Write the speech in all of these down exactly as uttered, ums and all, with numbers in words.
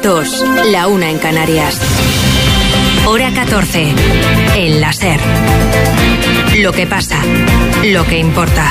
dos, la una en Canarias. Hora catorce, en la SER. Lo que pasa, lo que importa.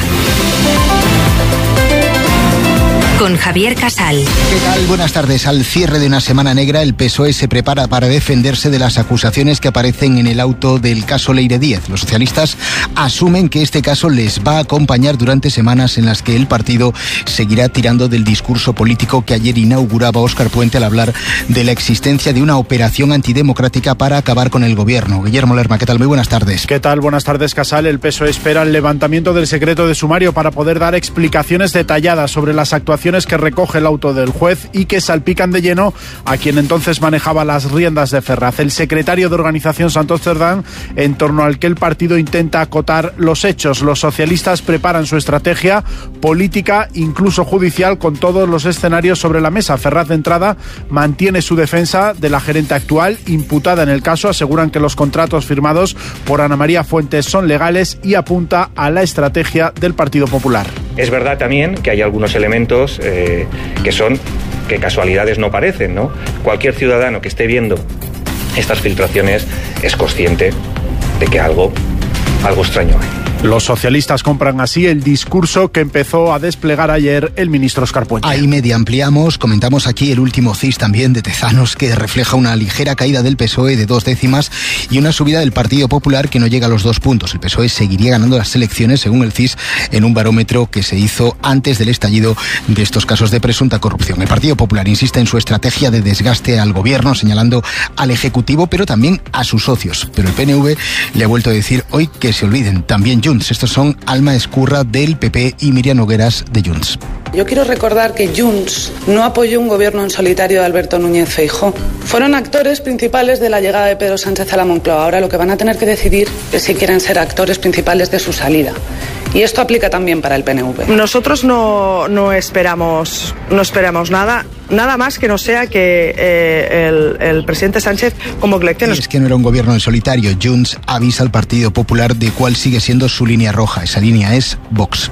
Con Javier Casal. ¿Qué tal? Buenas tardes. Al cierre de una semana negra, el P S O E se prepara para defenderse de las acusaciones que aparecen en el auto del caso Leire Díez. Los socialistas asumen que este caso les va a acompañar durante semanas en las que el partido seguirá tirando del discurso político que ayer inauguraba Óscar Puente al hablar de la existencia de una operación antidemocrática para acabar con el gobierno. Guillermo Lerma, ¿qué tal? Muy buenas tardes. ¿Qué tal? Buenas tardes, Casal. El P S O E espera el levantamiento del secreto de sumario para poder dar explicaciones detalladas sobre las actuaciones que recoge el auto del juez y que salpican de lleno a quien entonces manejaba las riendas de Ferraz, el secretario de Organización Santos Cerdán, en torno al que el partido intenta acotar los hechos. Los socialistas preparan su estrategia política, incluso judicial, con todos los escenarios sobre la mesa. Ferraz, de entrada, mantiene su defensa de la gerente actual, imputada en el caso. Aseguran que los contratos firmados por Ana María Fuentes son legales y apunta a la estrategia del Partido Popular. Es verdad también que hay algunos elementos eh, que son, que casualidades no parecen, ¿no? Cualquier ciudadano que esté viendo estas filtraciones es consciente de que algo, algo extraño hay. Los socialistas compran así el discurso que empezó a desplegar ayer el ministro Óscar Puente. Ahí media ampliamos, comentamos aquí el último C I S también de Tezanos, que refleja una ligera caída del P S O E de dos décimas y una subida del Partido Popular que no llega a los dos puntos. El P S O E seguiría ganando las elecciones, según el C I S, en un barómetro que se hizo antes del estallido de estos casos de presunta corrupción. El Partido Popular insiste en su estrategia de desgaste al gobierno, señalando al Ejecutivo, pero también a sus socios. Pero el P N V le ha vuelto a decir hoy que se olviden, también Junts. Estos son Alma Escurra del P P y Miriam Nogueras de Junts. Yo quiero recordar que Junts no apoyó un gobierno en solitario de Alberto Núñez Feijóo. Fueron actores principales de la llegada de Pedro Sánchez a la Moncloa. Ahora lo que van a tener que decidir es si quieren ser actores principales de su salida. Y esto aplica también para el P N V. Nosotros no, no esperamos no esperamos nada, nada más que no sea que eh, el, el presidente Sánchez convoque elecciones. Es que no era un gobierno en solitario. Junts avisa al Partido Popular de cuál sigue siendo su línea roja. Esa línea es Vox.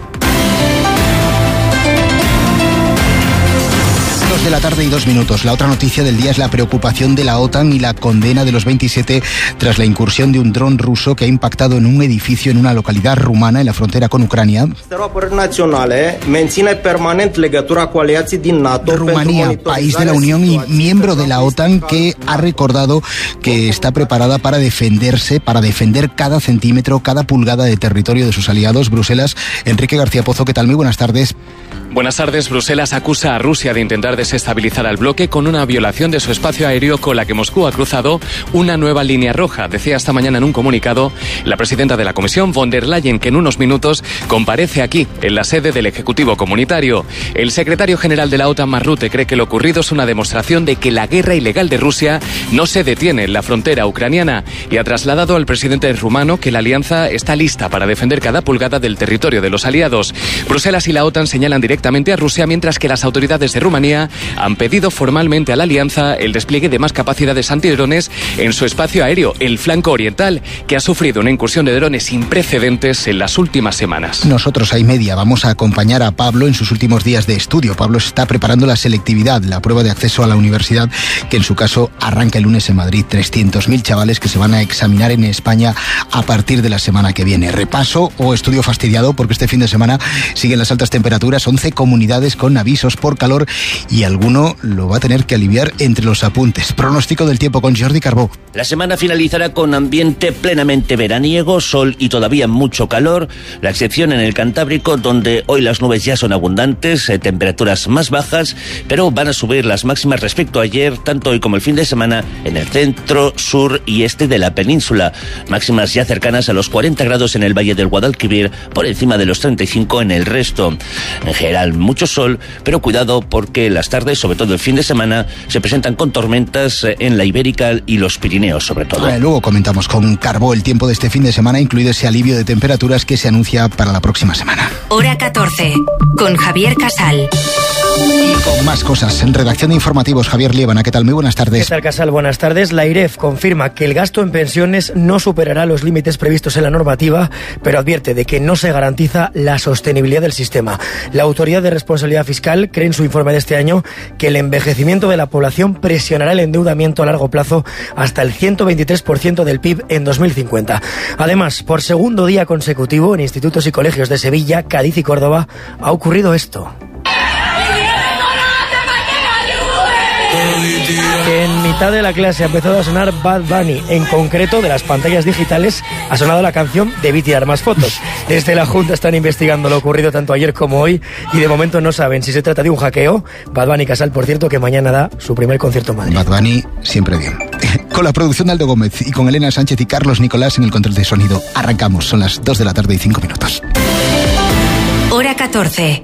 De la tarde y dos minutos. La otra noticia del día es la preocupación de la OTAN y la condena de los veintisiete tras la incursión de un dron ruso que ha impactado en un edificio en una localidad rumana en la frontera con Ucrania. Rumanía, país de la Unión y miembro de la OTAN, que ha recordado que está preparada para defenderse, para defender cada centímetro, cada pulgada de territorio de sus aliados. Bruselas, Enrique García Pozo, ¿qué tal? Muy buenas tardes. Buenas tardes. Bruselas acusa a Rusia de intentar desestabilizar al bloque con una violación de su espacio aéreo con la que Moscú ha cruzado una nueva línea roja. Decía esta mañana en un comunicado la presidenta de la Comisión, von der Leyen, que en unos minutos comparece aquí, en la sede del Ejecutivo Comunitario. El secretario general de la OTAN, Mark Rutte, cree que lo ocurrido es una demostración de que la guerra ilegal de Rusia no se detiene en la frontera ucraniana y ha trasladado al presidente rumano que la alianza está lista para defender cada pulgada del territorio de los aliados. Bruselas y la OTAN señalan directamente a Rusia, mientras que las autoridades de Rumanía han pedido formalmente a la alianza el despliegue de más capacidades antidrones en su espacio aéreo, el flanco oriental, que ha sufrido una incursión de drones sin precedentes en las últimas semanas. Nosotros, ahí media, vamos a acompañar a Pablo en sus últimos días de estudio. Pablo está preparando la selectividad, la prueba de acceso a la universidad, que en su caso arranca el lunes en Madrid. trescientos mil chavales que se van a examinar en España a partir de la semana que viene. Repaso o estudio fastidiado, porque este fin de semana siguen las altas temperaturas, once comunidades con avisos por calor y alguno lo va a tener que aliviar entre los apuntes. Pronóstico del tiempo con Jordi Carbó. La semana finalizará con ambiente plenamente veraniego, sol y todavía mucho calor, la excepción en el Cantábrico, donde hoy las nubes ya son abundantes, eh, temperaturas más bajas, pero van a subir las máximas respecto a ayer, tanto hoy como el fin de semana, en el centro, sur y este de la península. Máximas ya cercanas a los cuarenta grados en el Valle del Guadalquivir, por encima de los treinta y cinco en el resto. En general, mucho sol, pero cuidado porque las tardes, sobre todo el fin de semana, se presentan con tormentas en la Ibérica y los Pirineos, sobre todo. Eh, luego comentamos con Carbó el tiempo de este fin de semana, incluido ese alivio de temperaturas que se anuncia para la próxima semana. Hora catorce, con Javier Casal. Y con más cosas, en redacción de informativos, Javier Liébana, ¿qué tal? Muy buenas tardes. ¿Qué tal, Casal? Buenas tardes. La IREF confirma que el gasto en pensiones no superará los límites previstos en la normativa, pero advierte de que no se garantiza la sostenibilidad del sistema. La Autoridad de Responsabilidad Fiscal cree en su informe de este año que el envejecimiento de la población presionará el endeudamiento a largo plazo hasta el ciento veintitrés por ciento del P I B en dos mil cincuenta. Además, por segundo día consecutivo, en institutos y colegios de Sevilla, Cádiz y Córdoba ha ocurrido esto. Que en mitad de la clase ha empezado a sonar Bad Bunny. En concreto, de las pantallas digitales ha sonado la canción Debí tirar más fotos. Desde la Junta están investigando lo ocurrido tanto ayer como hoy y de momento no saben si se trata de un hackeo. Bad Bunny, Casal, por cierto, que mañana da su primer concierto en Madrid. Bad Bunny siempre bien. Con la producción de Aldo Gómez y con Elena Sánchez y Carlos Nicolás en el control de sonido. Arrancamos, son las dos de la tarde y cinco minutos. Hora catorce.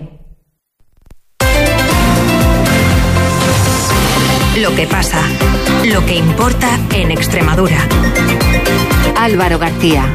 Lo que pasa, lo que importa en Extremadura. Álvaro García.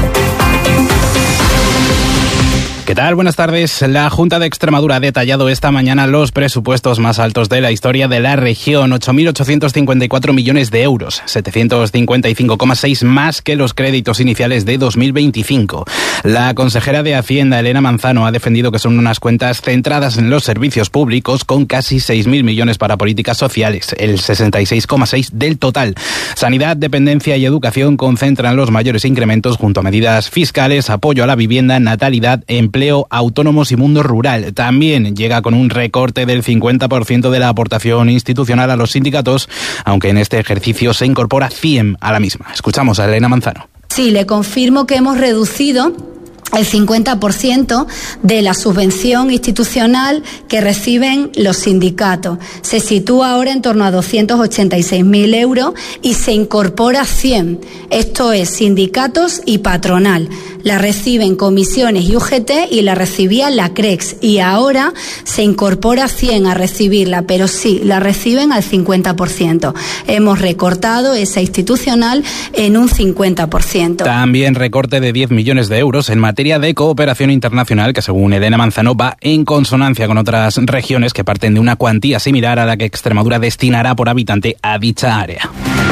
¿Qué tal? Buenas tardes. La Junta de Extremadura ha detallado esta mañana los presupuestos más altos de la historia de la región, ocho mil ochocientos cincuenta y cuatro millones de euros, setecientos cincuenta y cinco coma seis más que los créditos iniciales de dos mil veinticinco. La consejera de Hacienda, Elena Manzano, ha defendido que son unas cuentas centradas en los servicios públicos con casi seis mil millones para políticas sociales, el sesenta y seis coma seis del total. Sanidad, dependencia y educación concentran los mayores incrementos junto a medidas fiscales, apoyo a la vivienda, natalidad, empleo, autónomos y mundo rural. También llega con un recorte del cincuenta por ciento de la aportación institucional a los sindicatos, aunque en este ejercicio se incorpora cien a la misma. Escuchamos a Elena Manzano. Sí, le confirmo que hemos reducido el cincuenta por ciento de la subvención institucional que reciben los sindicatos. Se sitúa ahora en torno a doscientos ochenta y seis mil euros y se incorpora cien. Esto es sindicatos y patronal. La reciben comisiones y U G T y la recibía la CREX. Y ahora se incorpora cien a recibirla, pero sí, la reciben al cincuenta por ciento. Hemos recortado esa institucional en un cincuenta por ciento. También recorte de diez millones de euros en materia de cooperación internacional que, según Elena Manzano, va en consonancia con otras regiones que parten de una cuantía similar a la que Extremadura destinará por habitante a dicha área.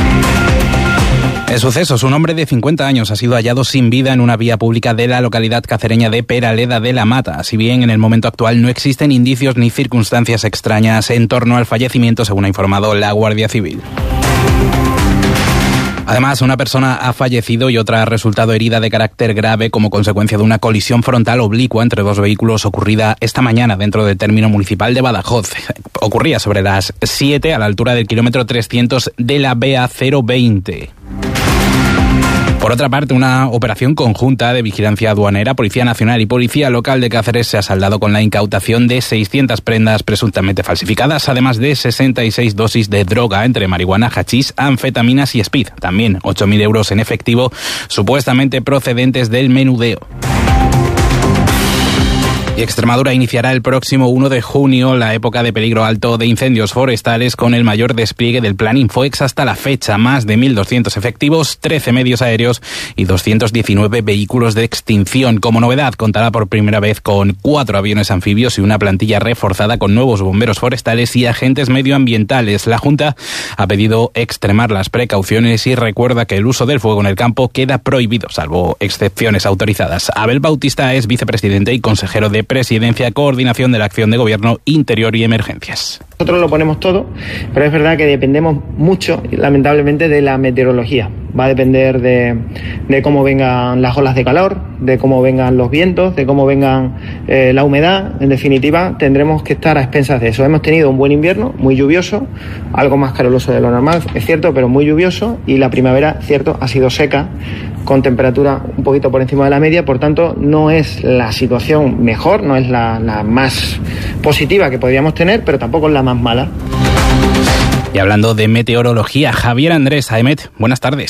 El suceso, un hombre de cincuenta años ha sido hallado sin vida en una vía pública de la localidad cacereña de Peraleda de la Mata. Si bien en el momento actual no existen indicios ni circunstancias extrañas en torno al fallecimiento, según ha informado la Guardia Civil. Además, una persona ha fallecido y otra ha resultado herida de carácter grave como consecuencia de una colisión frontal oblicua entre dos vehículos ocurrida esta mañana dentro del término municipal de Badajoz. Ocurría sobre las siete a la altura del kilómetro trescientos de la B A cero veinte. Por otra parte, una operación conjunta de vigilancia aduanera, Policía Nacional y Policía Local de Cáceres se ha saldado con la incautación de seiscientas prendas presuntamente falsificadas, además de sesenta y seis dosis de droga entre marihuana, hachís, anfetaminas y speed. También ocho mil euros en efectivo, supuestamente procedentes del menudeo. Y Extremadura iniciará el próximo uno de junio la época de peligro alto de incendios forestales con el mayor despliegue del Plan Infoex hasta la fecha. Más de mil doscientos efectivos, trece medios aéreos y doscientos diecinueve vehículos de extinción. Como novedad, contará por primera vez con cuatro aviones anfibios y una plantilla reforzada con nuevos bomberos forestales y agentes medioambientales. La Junta ha pedido extremar las precauciones y recuerda que el uso del fuego en el campo queda prohibido, salvo excepciones autorizadas. Abel Bautista es vicepresidente y consejero de Presidencia, Coordinación de la Acción de Gobierno, Interior y Emergencias. Nosotros lo ponemos todo, pero es verdad que dependemos mucho, lamentablemente, de la meteorología. Va a depender de, de cómo vengan las olas de calor, de cómo vengan los vientos, de cómo vengan eh, la humedad. En definitiva, tendremos que estar a expensas de eso. Hemos tenido un buen invierno, muy lluvioso, algo más caluroso de lo normal, es cierto, pero muy lluvioso, y la primavera, cierto, ha sido seca, con temperatura un poquito por encima de la media. Por tanto, no es la situación mejor, no es la, la más positiva que podríamos tener, pero tampoco es la más mala. Y hablando de meteorología, Javier Andrés Aemet, buenas tardes.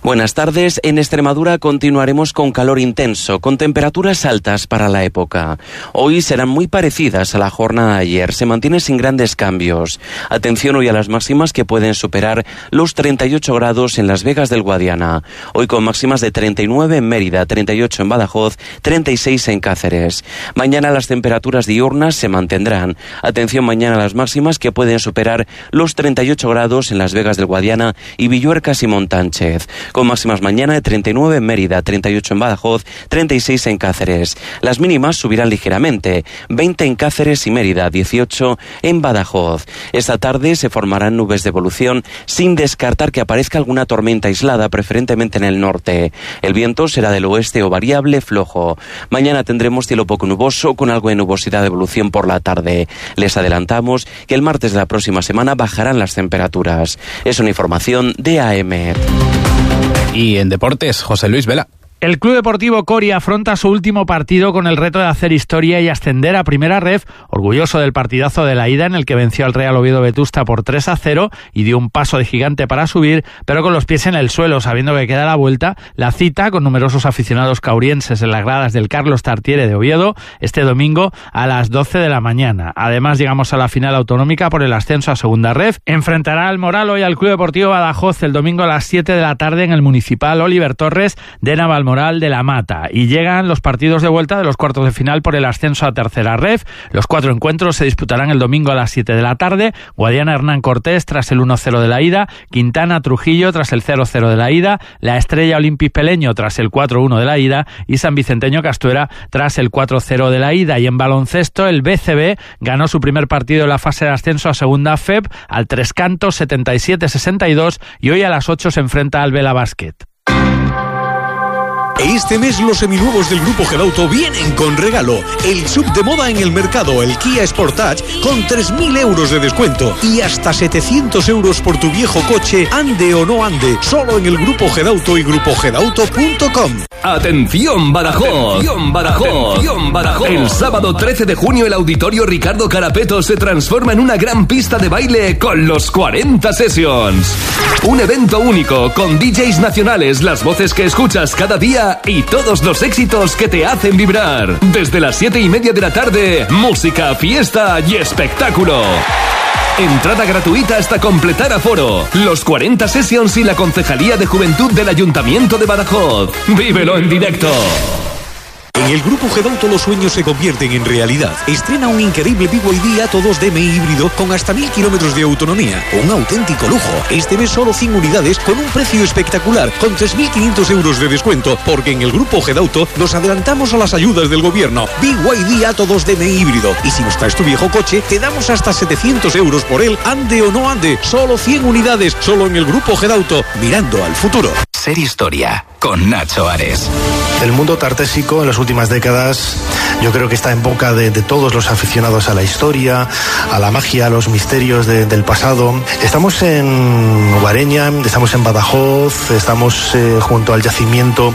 Buenas tardes. En Extremadura continuaremos con calor intenso, con temperaturas altas para la época. Hoy serán muy parecidas a la jornada de ayer. Se mantiene sin grandes cambios. Atención hoy a las máximas que pueden superar los treinta y ocho grados en Las Vegas del Guadiana. Hoy con máximas de treinta y nueve en Mérida, treinta y ocho en Badajoz, treinta y seis en Cáceres. Mañana las temperaturas diurnas se mantendrán. Atención mañana a las máximas que pueden superar los treinta y ocho grados en Las Vegas del Guadiana y Villuercas y Montánchez. Con máximas mañana de treinta y nueve en Mérida, treinta y ocho en Badajoz, treinta y seis en Cáceres. Las mínimas subirán ligeramente, veinte en Cáceres y Mérida, dieciocho en Badajoz. Esta tarde se formarán nubes de evolución sin descartar que aparezca alguna tormenta aislada, preferentemente en el norte. El viento será del oeste o variable, flojo. Mañana tendremos cielo poco nuboso con algo de nubosidad de evolución por la tarde. Les adelantamos que el martes de la próxima semana bajarán las temperaturas. Es una información de A M. Y en deportes, José Luis Vela. El Club Deportivo Coria afronta su último partido con el reto de hacer historia y ascender a Primera Ref, orgulloso del partidazo de la ida en el que venció al Real Oviedo Vetusta por tres a cero y dio un paso de gigante para subir, pero con los pies en el suelo, sabiendo que queda la vuelta. La cita, con numerosos aficionados caurienses en las gradas del Carlos Tartiere de Oviedo, este domingo a las doce de la mañana. Además, llegamos a la final autonómica por el ascenso a Segunda Ref. Enfrentará al Moral hoy al Club Deportivo Badajoz el domingo a las siete de la tarde en el Municipal Oliver Torres de Navalmoral de la Mata, y llegan los partidos de vuelta de los cuartos de final por el ascenso a Tercera Ref. Los cuatro encuentros se disputarán el domingo a las siete de la tarde. Guadiana Hernán Cortés tras el uno cero de la ida, Quintana Trujillo tras el cero cero de la ida, La Estrella Olympic Peleño tras el cuatro uno de la ida y San Vicenteño Castuera tras el cuatro cero de la ida. Y en baloncesto el B C B ganó su primer partido en la fase de ascenso a Segunda F E P al Tres Cantos setenta y siete sesenta y dos y hoy a las ocho se enfrenta al Vela Basket. Este mes los seminuevos del Grupo Gedauto vienen con regalo. El sub de moda en el mercado, el Kia Sportage, con tres mil euros de descuento y hasta setecientos euros por tu viejo coche, ande o no ande, solo en el Grupo Gedauto y grupo gedauto punto com. ¡Atención Badajoz! ¡Atención Badajoz! ¡Atención Badajoz! El sábado trece de junio el Auditorio Ricardo Carapeto se transforma en una gran pista de baile con los cuarenta Sessions. Un evento único con D Js nacionales, las voces que escuchas cada día y todos los éxitos que te hacen vibrar. Desde las siete y media de la tarde, música, fiesta y espectáculo. Entrada gratuita hasta completar aforo. Los cuarenta Sessions y la Concejalía de Juventud del Ayuntamiento de Badajoz. ¡Vívelo en directo! En el Grupo Gedauto los sueños se convierten en realidad. Estrena un increíble B Y D Atto dos D M I híbrido con hasta mil kilómetros de autonomía. Un auténtico lujo. Este mes solo cien unidades con un precio espectacular, con tres mil quinientos euros de descuento, porque en el Grupo Gedauto nos adelantamos a las ayudas del gobierno. B Y D Atto dos D M I híbrido. Y si nos traes tu viejo coche, te damos hasta setecientos euros por él, ande o no ande. Solo cien unidades, solo en el Grupo Gedauto, mirando al futuro. Ser historia, con Nacho Ares. El mundo tartésico en las últimas décadas yo creo que está en boca de, de todos los aficionados a la historia, a la magia, a los misterios de, del pasado. Estamos en Guareña, estamos en Badajoz, estamos eh, junto al yacimiento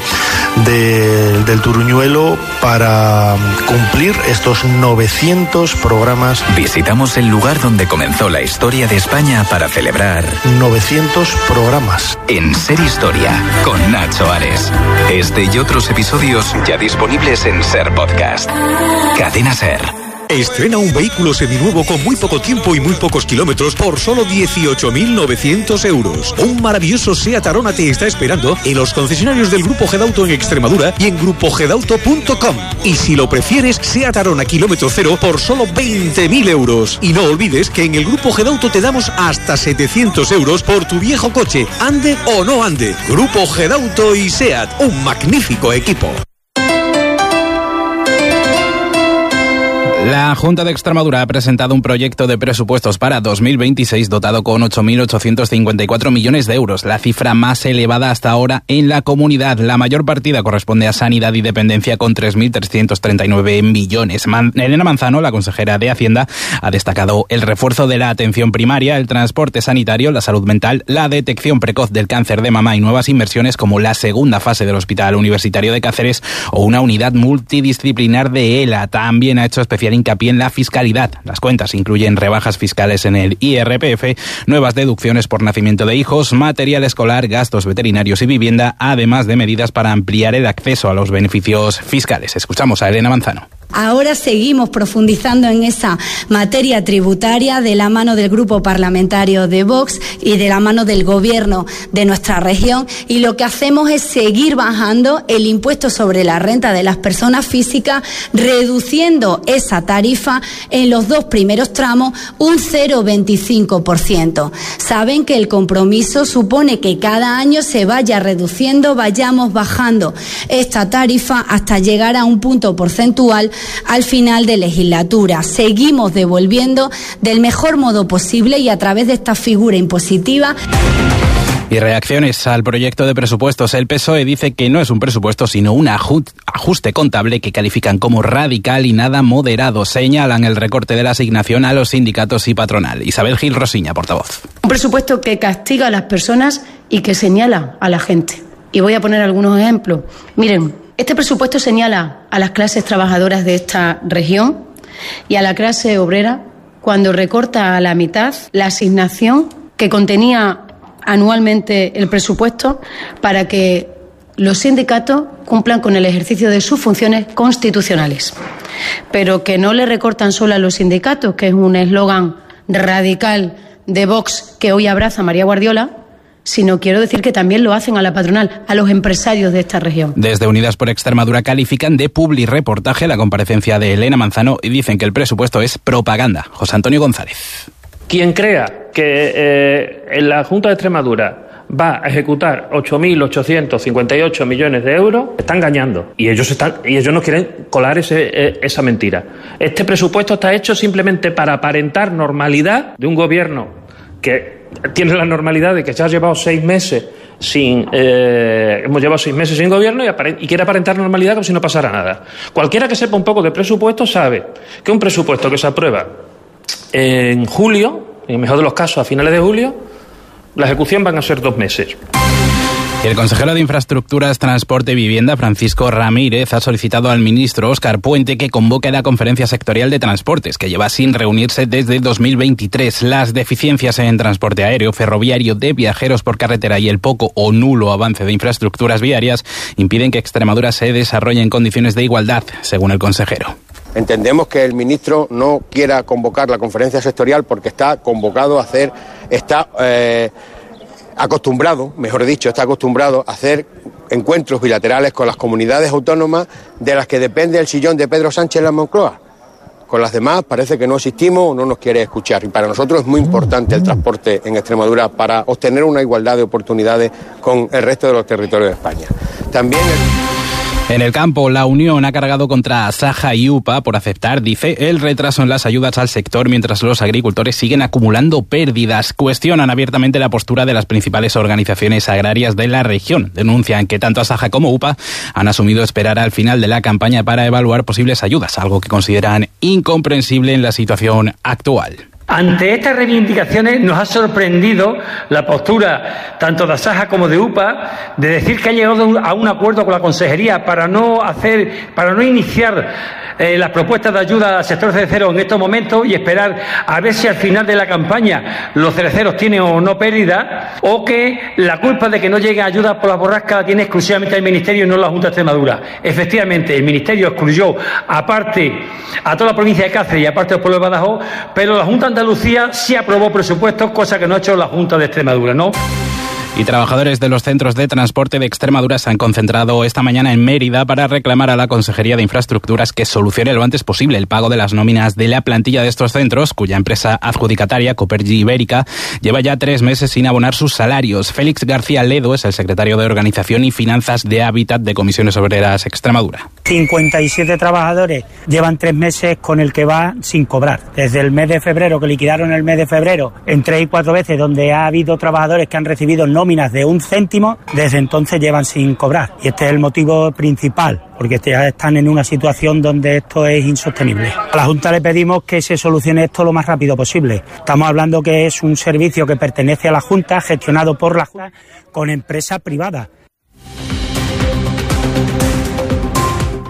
de, del Turuñuelo para cumplir estos novecientos programas. Visitamos el lugar donde comenzó la historia de España para celebrar novecientos programas. En Ser Historia, con Nacho Ares. Este y otros episodios ya disponibles en Ser Podcast. Cadena Ser. Estrena un vehículo seminuevo con muy poco tiempo y muy pocos kilómetros por solo dieciocho mil novecientos euros. Un maravilloso SEAT Arona te está esperando en los concesionarios del Grupo Gedauto en Extremadura y en grupo gedauto punto com. Y si lo prefieres, SEAT Arona kilómetro cero por solo veinte mil euros. Y no olvides que en el Grupo Gedauto te damos hasta setecientos euros por tu viejo coche, ande o no ande. Grupo Gedauto y SEAT, un magnífico equipo. La Junta de Extremadura ha presentado un proyecto de presupuestos para dos mil veintiséis dotado con ocho mil ochocientos cincuenta y cuatro millones de euros, la cifra más elevada hasta ahora en la comunidad. La mayor partida corresponde a Sanidad y Dependencia con tres mil trescientos treinta y nueve millones. Man- Elena Manzano, la consejera de Hacienda, ha destacado el refuerzo de la atención primaria, el transporte sanitario, la salud mental, la detección precoz del cáncer de mama y nuevas inversiones como la segunda fase del Hospital Universitario de Cáceres o una unidad multidisciplinar de ELA. También ha hecho especial hincapié en la fiscalidad. Las cuentas incluyen rebajas fiscales en el I R P F, nuevas deducciones por nacimiento de hijos, material escolar, gastos veterinarios y vivienda, además de medidas para ampliar el acceso a los beneficios fiscales. Escuchamos a Elena Manzano. Ahora seguimos profundizando en esa materia tributaria de la mano del grupo parlamentario de Vox y de la mano del gobierno de nuestra región, y lo que hacemos es seguir bajando el impuesto sobre la renta de las personas físicas, reduciendo esa tarifa en los dos primeros tramos un cero coma veinticinco por ciento. Saben que el compromiso supone que cada año se vaya reduciendo, vayamos bajando esta tarifa hasta llegar a un punto porcentual al final de legislatura. Seguimos devolviendo del mejor modo posible y a través de esta figura impositiva. Y reacciones al proyecto de presupuestos. El P S O E dice que no es un presupuesto, sino un ajuste contable que califican como radical y nada moderado. Señalan el recorte de la asignación a los sindicatos y patronal. Isabel Gil Rosiña, portavoz. Un presupuesto que castiga a las personas y que señala a la gente. Y voy a poner algunos ejemplos. Miren, este presupuesto señala a las clases trabajadoras de esta región y a la clase obrera cuando recorta a la mitad la asignación que contenía anualmente el presupuesto para que los sindicatos cumplan con el ejercicio de sus funciones constitucionales. Pero que no le recortan solo a los sindicatos, que es un eslogan radical de Vox que hoy abraza María Guardiola, sino quiero decir que también lo hacen a la patronal, a los empresarios de esta región. Desde Unidas por Extremadura califican de publireportaje la comparecencia de Elena Manzano y dicen que el presupuesto es propaganda. José Antonio González. Quien crea que eh, en la Junta de Extremadura va a ejecutar ocho mil ochocientos cincuenta y ocho millones de euros, está engañando. Y ellos están, y ellos no quieren colar ese, eh, esa mentira. Este presupuesto está hecho simplemente para aparentar normalidad de un gobierno que tiene la normalidad de que ya ha llevado seis meses sin eh, hemos llevado seis meses sin gobierno y, apare- y quiere aparentar normalidad como si no pasara nada. Cualquiera que sepa un poco de presupuesto sabe que un presupuesto que se aprueba en julio, en el mejor de los casos a finales de julio, la ejecución van a ser dos meses. El consejero de Infraestructuras, Transporte y Vivienda, Francisco Ramírez, ha solicitado al ministro Óscar Puente que convoque la Conferencia Sectorial de Transportes, que lleva sin reunirse desde dos mil veintitrés. Las deficiencias en transporte aéreo, ferroviario, de viajeros por carretera y el poco o nulo avance de infraestructuras viarias impiden que Extremadura se desarrolle en condiciones de igualdad, según el consejero. Entendemos que el ministro no quiera convocar la conferencia sectorial porque está convocado a hacer, está eh, acostumbrado, mejor dicho, está acostumbrado a hacer encuentros bilaterales con las comunidades autónomas de las que depende el sillón de Pedro Sánchez en la Moncloa. Con las demás parece que no existimos o no nos quiere escuchar. Y para nosotros es muy importante el transporte en Extremadura para obtener una igualdad de oportunidades con el resto de los territorios de España. También el... En el campo, la Unión ha cargado contra Asaja y U P A por aceptar, dice, el retraso en las ayudas al sector mientras los agricultores siguen acumulando pérdidas. Cuestionan abiertamente la postura de las principales organizaciones agrarias de la región. Denuncian que tanto Asaja como U P A han asumido esperar al final de la campaña para evaluar posibles ayudas, algo que consideran incomprensible en la situación actual. Ante estas reivindicaciones nos ha sorprendido la postura tanto de Asaja como de U P A de decir que ha llegado a un acuerdo con la consejería para no hacer, para no iniciar eh, las propuestas de ayuda al sector cerecero en estos momentos y esperar a ver si al final de la campaña los cereceros tienen o no pérdida, o que la culpa de que no llegue ayuda por la borrasca la tiene exclusivamente el Ministerio y no la Junta de Extremadura. Efectivamente, el Ministerio excluyó aparte a toda la provincia de Cáceres y aparte del pueblo de Badajoz, pero la Junta de Andalucía sí aprobó presupuestos, cosa que no ha hecho la Junta de Extremadura, ¿no? Y trabajadores de los centros de transporte de Extremadura se han concentrado esta mañana en Mérida para reclamar a la Consejería de Infraestructuras que solucione lo antes posible el pago de las nóminas de la plantilla de estos centros, cuya empresa adjudicataria, Copergy Ibérica, lleva ya tres meses sin abonar sus salarios. Félix García Ledo es el secretario de Organización y Finanzas de Hábitat de Comisiones Obreras Extremadura. cincuenta y siete trabajadores llevan tres meses con el que va sin cobrar. Desde el mes de febrero, que liquidaron el mes de febrero, en tres y cuatro veces donde ha habido trabajadores que han recibido nóminas de un céntimo, desde entonces llevan sin cobrar. Y este es el motivo principal, porque ya están en una situación donde esto es insostenible. A la Junta le pedimos que se solucione esto lo más rápido posible. Estamos hablando que es un servicio que pertenece a la Junta, gestionado por la Junta, con empresa privada.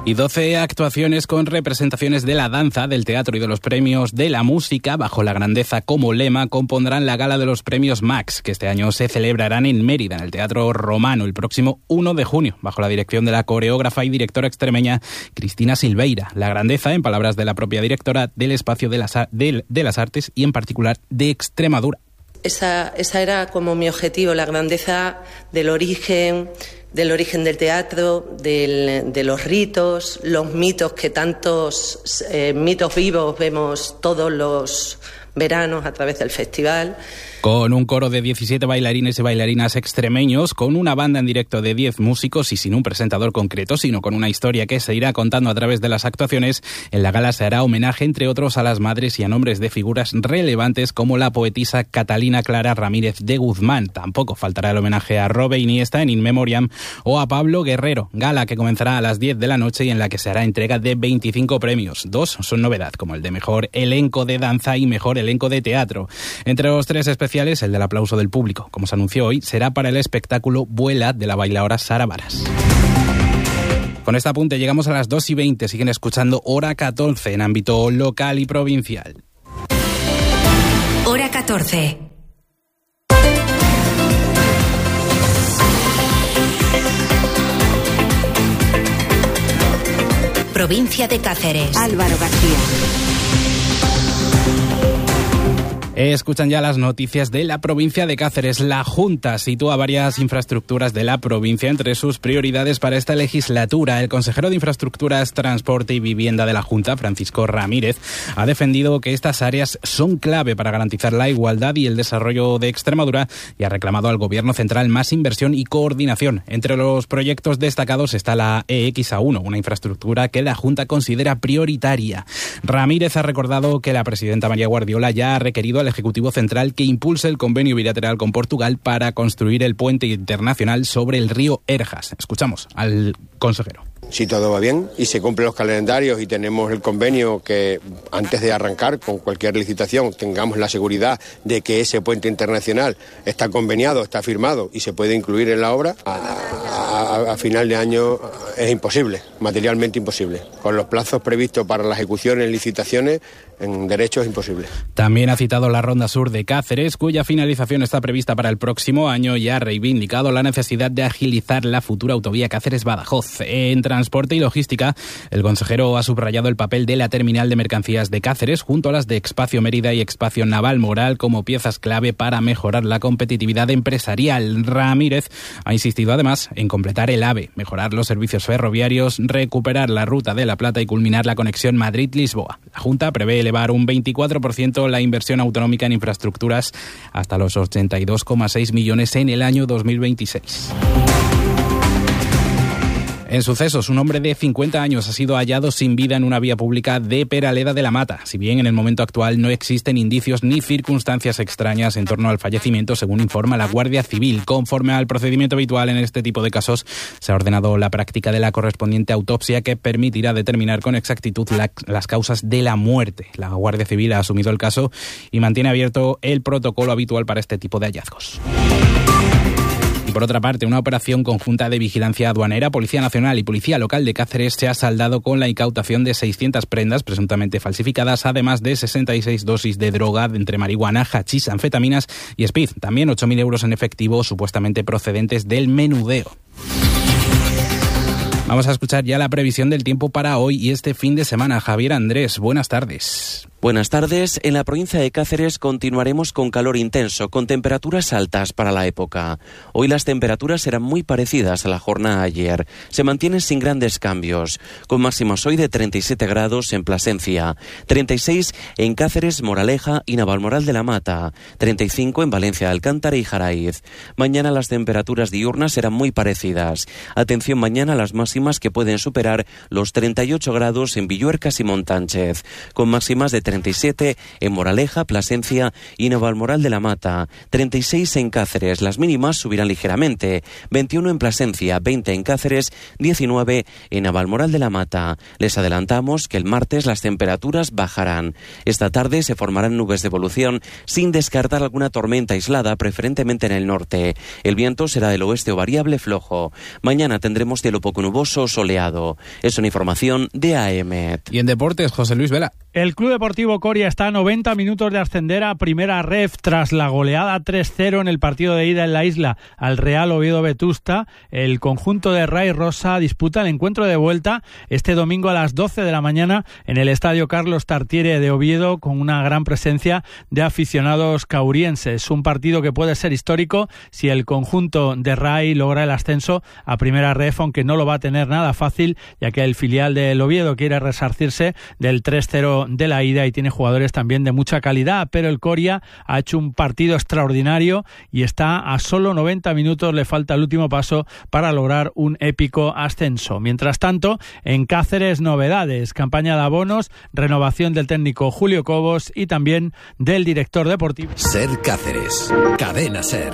Y doce actuaciones con representaciones de la danza, del teatro y de los premios de la música, bajo la grandeza como lema, compondrán la gala de los premios Max, que este año se celebrarán en Mérida, en el Teatro Romano, el próximo uno de junio, bajo la dirección de la coreógrafa y directora extremeña Cristina Silveira. La grandeza, en palabras de la propia directora, del espacio de las, de, de las artes y en particular de Extremadura. Esa, esa era como mi objetivo, la grandeza del origen, del origen del teatro, del, de los ritos, los mitos que tantos eh, mitos vivos vemos todos los veranos a través del festival. Con un coro de diecisiete bailarines y bailarinas extremeños, con una banda en directo de diez músicos y sin un presentador concreto, sino con una historia que se irá contando a través de las actuaciones, en la gala se hará homenaje, entre otros, a las madres y a nombres de figuras relevantes como la poetisa Catalina Clara Ramírez de Guzmán. Tampoco faltará el homenaje a Robe Iniesta en In Memoriam o a Pablo Guerrero, gala que comenzará a las diez de la noche y en la que se hará entrega de veinticinco premios. Dos son novedad, como el de mejor elenco de danza y mejor elenco de teatro. Entre los tres especiales, el del aplauso del público, como se anunció hoy, será para el espectáculo Vuela de la bailaora Sara Varas. Con este apunte llegamos a las dos y veinte. Siguen escuchando Hora catorce en ámbito local y provincial. Hora catorce. Provincia de Cáceres. Álvaro García. Escuchan ya las noticias de la provincia de Cáceres. La Junta sitúa varias infraestructuras de la provincia entre sus prioridades para esta legislatura. El consejero de Infraestructuras, Transporte y Vivienda de la Junta, Francisco Ramírez, ha defendido que estas áreas son clave para garantizar la igualdad y el desarrollo de Extremadura y ha reclamado al Gobierno central más inversión y coordinación. Entre los proyectos destacados está la E X A uno, una infraestructura que la Junta considera prioritaria. Ramírez ha recordado que la presidenta María Guardiola ya ha requerido al Ejecutivo Central que impulse el convenio bilateral con Portugal para construir el puente internacional sobre el río Erjas. Escuchamos al consejero. Si todo va bien y se cumplen los calendarios y tenemos el convenio, que antes de arrancar con cualquier licitación tengamos la seguridad de que ese puente internacional está conveniado, está firmado y se puede incluir en la obra, a, a, a final de año es imposible, materialmente imposible. Con los plazos previstos para la ejecución en licitaciones, en derecho es imposible. También ha citado la Ronda Sur de Cáceres, cuya finalización está prevista para el próximo año, y ha reivindicado la necesidad de agilizar la futura autovía Cáceres-Badajoz. En transporte y logística, el consejero ha subrayado el papel de la terminal de mercancías de Cáceres junto a las de Expacio Mérida y Expacio Naval Moral como piezas clave para mejorar la competitividad empresarial. Ramírez ha insistido además en completar el AVE, mejorar los servicios ferroviarios, recuperar la Ruta de la Plata y culminar la conexión Madrid-Lisboa. La Junta prevé elevar un veinticuatro por ciento la inversión autonómica en infraestructuras hasta los ochenta y dos coma seis millones en el año dos mil veintiséis. En sucesos, un hombre de cincuenta años ha sido hallado sin vida en una vía pública de Peraleda de la Mata. Si bien en el momento actual no existen indicios ni circunstancias extrañas en torno al fallecimiento, según informa la Guardia Civil. Conforme al procedimiento habitual en este tipo de casos, se ha ordenado la práctica de la correspondiente autopsia que permitirá determinar con exactitud la, las causas de la muerte. La Guardia Civil ha asumido el caso y mantiene abierto el protocolo habitual para este tipo de hallazgos. Y por otra parte, una operación conjunta de vigilancia aduanera, Policía Nacional y Policía Local de Cáceres se ha saldado con la incautación de seiscientas prendas presuntamente falsificadas, además de sesenta y seis dosis de droga entre marihuana, hachís, anfetaminas y speed. También ocho mil euros en efectivo supuestamente procedentes del menudeo. Vamos a escuchar ya la previsión del tiempo para hoy y este fin de semana. Javier Andrés, buenas tardes. Buenas tardes. En la provincia de Cáceres continuaremos con calor intenso, con temperaturas altas para la época. Hoy las temperaturas serán muy parecidas a la jornada de ayer. Se mantienen sin grandes cambios, con máximas hoy de treinta y siete grados en Plasencia, treinta y seis en Cáceres, Moraleja y Navalmoral de la Mata, treinta y cinco en Valencia de Alcántara y Jaraiz. Mañana las temperaturas diurnas serán muy parecidas. Atención mañana a las máximas que pueden superar los treinta y ocho grados en Villuercas y Montánchez, con máximas de treinta y siete en Moraleja, Plasencia y Navalmoral de la Mata, treinta y seis en Cáceres, las mínimas subirán ligeramente, veintiuno en Plasencia, veinte en Cáceres, diecinueve en Navalmoral de la Mata. Les adelantamos que el martes las temperaturas bajarán. Esta tarde se formarán nubes de evolución sin descartar alguna tormenta aislada, preferentemente en el norte. El viento será del oeste o variable flojo. Mañana tendremos cielo poco nuboso o soleado. Es una información de A M. Y en deportes, José Luis Vela. El Club Deportivo Coria está a noventa minutos de ascender a Primera Ref tras la goleada tres cero en el partido de ida en la isla al Real Oviedo Vetusta. El conjunto de Ray Rosa disputa el encuentro de vuelta este domingo a las doce de la mañana en el Estadio Carlos Tartiere de Oviedo, con una gran presencia de aficionados caurienses. Un partido que puede ser histórico si el conjunto de Ray logra el ascenso a Primera Ref, aunque no lo va a tener nada fácil, ya que el filial del Oviedo quiere resarcirse del tres cero de la ida y tiene jugadores también de mucha calidad, pero el Coria ha hecho un partido extraordinario y está a solo noventa minutos, le falta el último paso para lograr un épico ascenso. Mientras tanto, en Cáceres, novedades, campaña de abonos, renovación del técnico Julio Cobos y también del director deportivo. Ser Cáceres, Cadena Ser.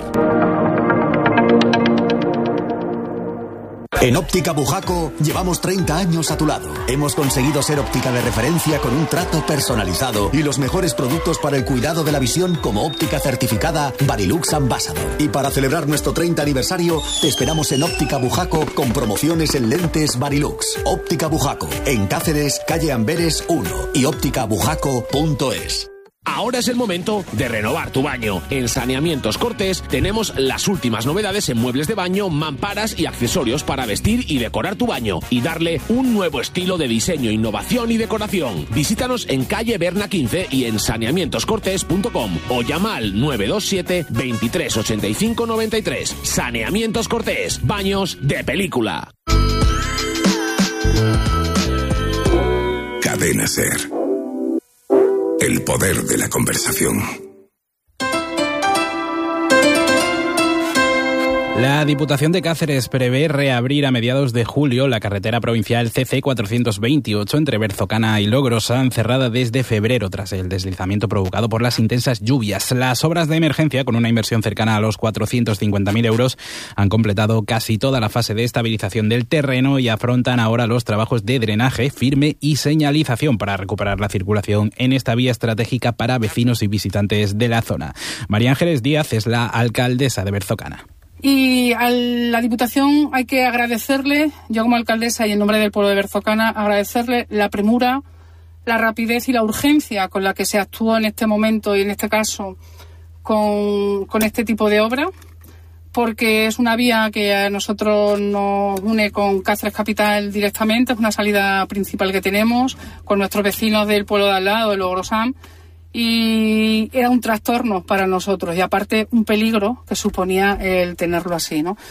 En Óptica Bujaco llevamos treinta años a tu lado. Hemos conseguido ser óptica de referencia con un trato personalizado y los mejores productos para el cuidado de la visión, como óptica certificada Varilux Ambassador. Y para celebrar nuestro treinta aniversario, te esperamos en Óptica Bujaco con promociones en lentes Varilux. Óptica Bujaco, en Cáceres, calle Amberes uno y óptica bujaco punto es. Ahora es el momento de renovar tu baño. En Saneamientos Cortés tenemos las últimas novedades en muebles de baño, mamparas y accesorios para vestir y decorar tu baño y darle un nuevo estilo de diseño, innovación y decoración. Visítanos en calle Berna quince y en saneamientos cortés punto com o llama al nueve dos siete, veintitrés ochenta y cinco noventa y tres. Saneamientos Cortés, baños de película. Cadena Ser. El poder de la conversación. La Diputación de Cáceres prevé reabrir a mediados de julio la carretera provincial C C cuatrocientos veintiocho entre Berzocana y Logrosa, cerrada desde febrero tras el deslizamiento provocado por las intensas lluvias. Las obras de emergencia, con una inversión cercana a los cuatrocientos cincuenta mil euros, han completado casi toda la fase de estabilización del terreno y afrontan ahora los trabajos de drenaje, firme y señalización para recuperar la circulación en esta vía estratégica para vecinos y visitantes de la zona. María Ángeles Díaz es la alcaldesa de Berzocana. Y a la Diputación hay que agradecerle, yo como alcaldesa y en nombre del pueblo de Berzocana, agradecerle la premura, la rapidez y la urgencia con la que se actuó en este momento y en este caso con, con este tipo de obra, porque es una vía que a nosotros nos une con Cáceres Capital directamente, es una salida principal que tenemos con nuestros vecinos del pueblo de al lado, de Logrosán, y era un trastorno para nosotros y aparte un peligro que suponía el tenerlo así, ¿no?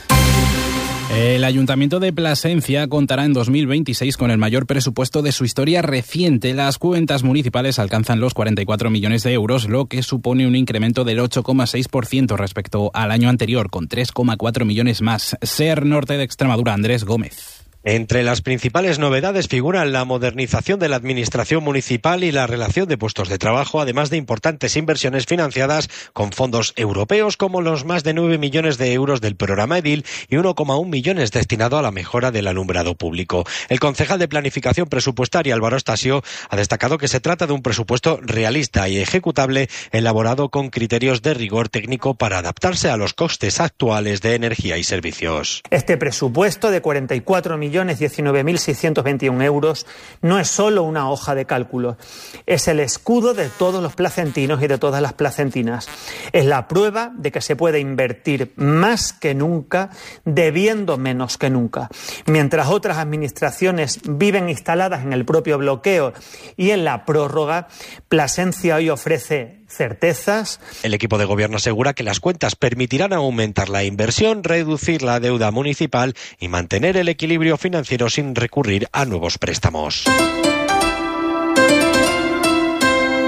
El Ayuntamiento de Plasencia contará en dos mil veintiséis con el mayor presupuesto de su historia reciente. Las cuentas municipales alcanzan los cuarenta y cuatro millones de euros, lo que supone un incremento del ocho coma seis por ciento respecto al año anterior, con tres coma cuatro millones más. Ser Norte de Extremadura, Andrés Gómez. Entre las principales novedades figuran la modernización de la administración municipal y la relación de puestos de trabajo, además de importantes inversiones financiadas con fondos europeos, como los más de nueve millones de euros del programa Edil y uno coma uno millones destinado a la mejora del alumbrado público. El concejal de Planificación Presupuestaria, Álvaro Stasio, ha destacado que se trata de un presupuesto realista y ejecutable, elaborado con criterios de rigor técnico para adaptarse a los costes actuales de energía y servicios. Este presupuesto de cuarenta y cuatro millones diecinueve mil seiscientos veintiuno euros no es solo una hoja de cálculo, es el escudo de todos los placentinos y de todas las placentinas. Es la prueba de que se puede invertir más que nunca, debiendo menos que nunca. Mientras otras administraciones viven instaladas en el propio bloqueo y en la prórroga, Plasencia hoy ofrece certezas. El equipo de gobierno asegura que las cuentas permitirán aumentar la inversión, reducir la deuda municipal y mantener el equilibrio financiero sin recurrir a nuevos préstamos.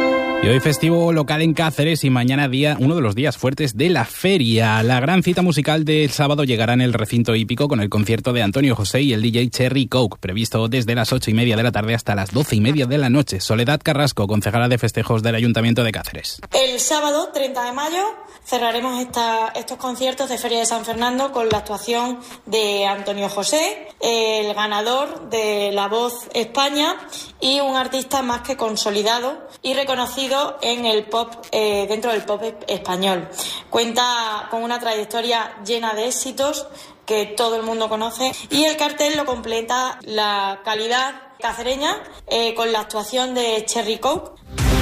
Y hoy festivo local en Cáceres y mañana día uno de los días fuertes de la feria. La gran cita musical del sábado llegará en el recinto hípico con el concierto de Antonio José y el D J Cherry Coke, previsto desde las ocho y media de la tarde hasta las doce y media de la noche. Soledad Carrasco, concejala de festejos del Ayuntamiento de Cáceres. El sábado treinta de mayo cerraremos esta, estos conciertos de Feria de San Fernando con la actuación de Antonio José, el ganador de La Voz España y un artista más que consolidado y reconocido en el pop, eh, dentro del pop español. Cuenta con una trayectoria llena de éxitos que todo el mundo conoce y el cartel lo completa la calidad cacereña eh, con la actuación de Cherry Coke.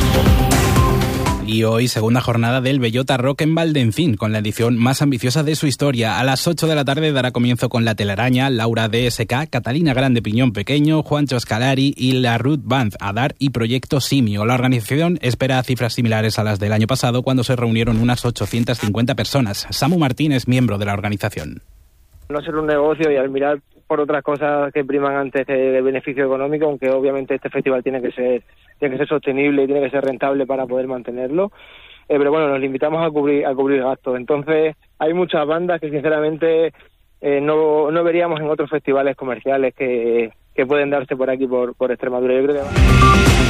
Y hoy, segunda jornada del Bellota Rock en Valdencín, con la edición más ambiciosa de su historia. A las ocho de la tarde dará comienzo con La Telaraña, Laura D S K, Catalina Grande Piñón Pequeño, Juancho Scalari y la Ruth Band, Adar y Proyecto Simio. La organización espera cifras similares a las del año pasado, cuando se reunieron unas ochocientas cincuenta personas. Samu Martín es miembro de la organización. No ser un negocio y al mirar por otras cosas que priman antes del beneficio económico, aunque obviamente este festival tiene que ser tiene que ser sostenible y tiene que ser rentable para poder mantenerlo, eh, pero bueno, nos limitamos a cubrir a cubrir gastos. Entonces hay muchas bandas que sinceramente eh, no, no veríamos en otros festivales comerciales que, que pueden darse por aquí, por, por Extremadura. Yo creo que